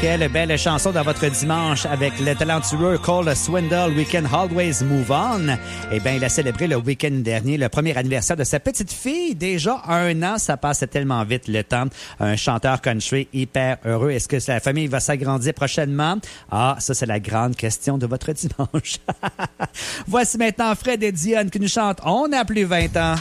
Quelle belle chanson dans votre dimanche avec le talentueux Cole Swindle, We Can Always Move On. Eh bien, il a célébré le week-end dernier le premier anniversaire de sa petite fille. Déjà 1 an, ça passe tellement vite le temps. Un chanteur country hyper heureux. Est-ce que la famille va s'agrandir prochainement? Ah, ça, c'est la grande question de votre dimanche. Voici maintenant Fred et Dionne qui nous chantent « On n'a plus 20 ans ».